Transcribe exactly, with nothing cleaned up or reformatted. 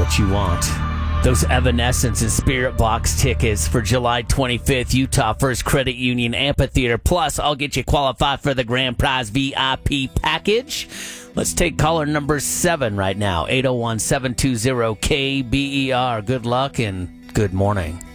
what you want. Those Evanescence and Spirit Box tickets for July twenty-fifth, Utah First Credit Union Amphitheater. Plus, I'll get you qualified for the Grand Prize V I P package. Let's take caller number seven right now, eight oh one, seven two zero, K B E R. Good luck and good morning.